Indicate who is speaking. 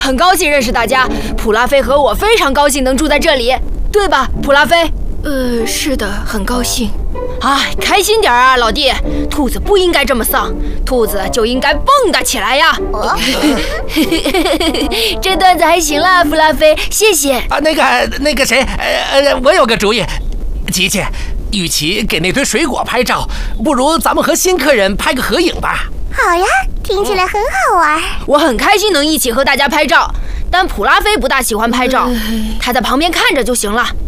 Speaker 1: 很高兴认识大家。普拉菲和我非常高兴能住在这里，对吧，普拉菲？
Speaker 2: 是的，很高兴。
Speaker 1: 哎，开心点啊，老弟！兔子不应该这么丧，兔子就应该蹦跶起来呀！
Speaker 2: 这段子还行啦，普拉菲，谢谢。
Speaker 3: 啊，那个谁，我有个主意，琪琪，与其给那堆水果拍照，不如咱们和新客人拍个合影吧。
Speaker 4: 好呀，听起来很好玩。
Speaker 1: 我很开心能一起和大家拍照，但普拉菲不大喜欢拍照，他在旁边看着就行了。